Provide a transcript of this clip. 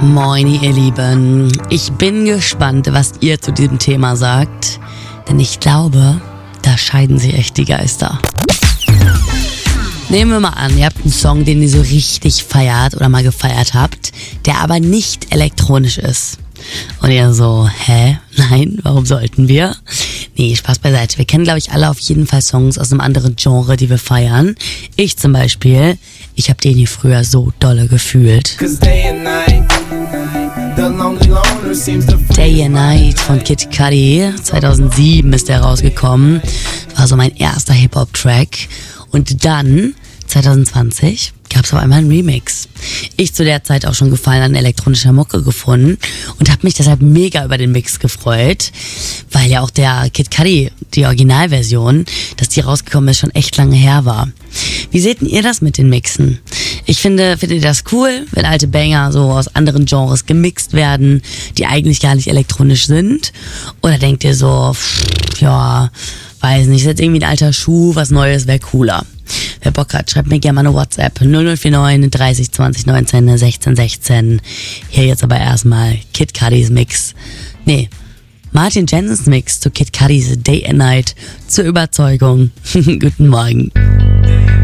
Moin, ihr Lieben. Ich bin gespannt, was ihr zu diesem Thema sagt, denn ich glaube, da scheiden sich echt die Geister. Nehmen wir mal an, ihr habt einen Song, den ihr so richtig feiert oder mal gefeiert habt, der aber nicht elektronisch ist. Und ihr so, hä? Nein, warum sollten wir? Nee, Spaß beiseite. Wir kennen, glaube ich, alle auf jeden Fall Songs aus einem anderen Genre, die wir feiern. Ich zum Beispiel, ich habe den hier früher so dolle gefühlt. Day and Night von Kid Cudi, 2007 ist der rausgekommen. War so mein erster Hip-Hop-Track. Und dann, 2020, gab es auf einmal einen Remix. Ich zu der Zeit auch schon Gefallen an elektronischer Mucke gefunden und habe mich deshalb mega über den Mix gefreut, weil ja auch der Kid Cudi, die Originalversion, dass die rausgekommen ist, schon echt lange her war. Wie seht denn ihr das mit den Mixen? Ich findet ihr das cool, wenn alte Banger so aus anderen Genres gemixt werden, die eigentlich gar nicht elektronisch sind? Oder denkt ihr so, ja, weiß nicht, ist jetzt irgendwie ein alter Schuh, was Neues wäre cooler? Wer Bock hat, schreibt mir gerne mal eine WhatsApp 0049 30 20 19 16 16. Hier jetzt aber erstmal Kid Cudis Mix. Nee, Martin Jensens Mix zu Kid Cudis Day and Night zur Überzeugung. Guten Morgen.